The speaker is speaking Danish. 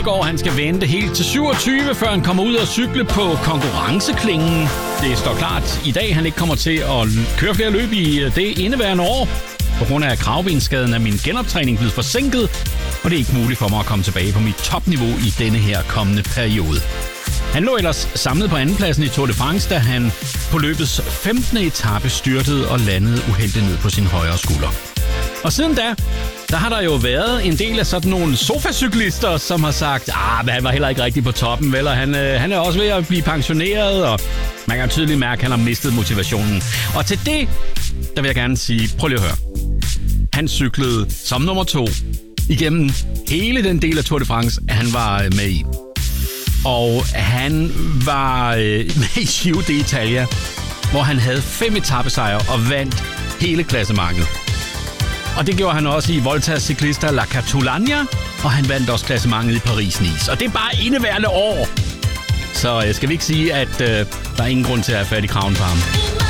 Vingegaard han skal vente helt til 27, før han kommer ud og cykle på konkurrenceklingen. Det står klart i dag, han ikke kommer til at køre flere løb i det indeværende år. På grund af kravbenskaden er min genoptræning blevet forsinket, og det er ikke muligt for mig at komme tilbage på mit topniveau i denne her kommende periode. Han lå ellers samlet på andenpladsen i Tour de France, da han på løbets 15. etape styrtede og landede uheldigt ned på sin højre skulder. Og siden da, der har der jo været en del af sådan nogle sofacyklister, som har sagt, men han var heller ikke rigtig på toppen, vel? Og han er også ved at blive pensioneret, og man kan tydeligt mærke, at han har mistet motivationen. Og til det, der vil jeg gerne sige, prøv lige at høre. Han cyklede som nummer 2 igennem hele den del af Tour de France, han var med i. Og han var med i Giro d'Italia, hvor han havde 5 etapesejre og vandt hele klassementet. Og det gjorde han også i Volta Ciclista La Catalunya, og han vandt også klassementet i Paris-Nice. Og det er bare indeværende år. Så skal vi ikke sige, at der er ingen grund til at have fat i kraven på ham.